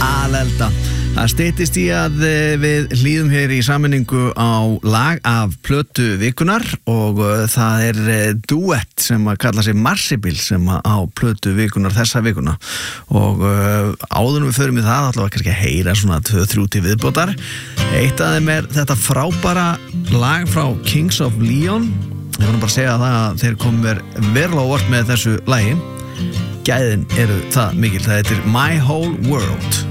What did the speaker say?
Alelda. Það styttist í að við hlýðum hér í sammenningu á lag af plötu vikunar og það duett sem að kalla sig Marsibil sem á plötu vikunar þessa vikuna og áður við förum í það allavega kannski að heyra svona 2-3 til viðbótar. Eitt af þeim þetta frábæra lag frá Kings of Leon. Ég voru bara að segja það að þeir komu mér verulega á óvart með þessu lagi. Gæðin eru það mikil, það heitir My Whole World.